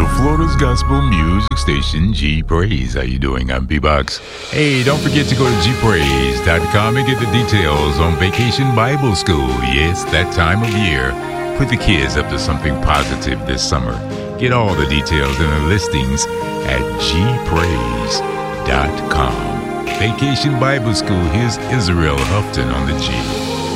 to Florida's gospel music station, G Praise. How you doing? I'm B-Box. Hey, don't forget to go to gpraise.com and get the details on Vacation Bible School. Yes, that time of year. Put the kids up to something positive this summer. Get all the details and the listings at gpraise.com. Vacation Bible School. Here's Israel Houghton on the G.